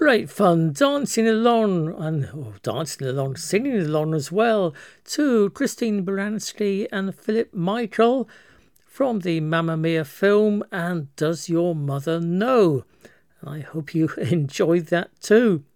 Great fun dancing along singing along as well to Christine Baranski and Philip Michael from the Mamma Mia film and Does Your Mother Know? I hope you enjoyed that too.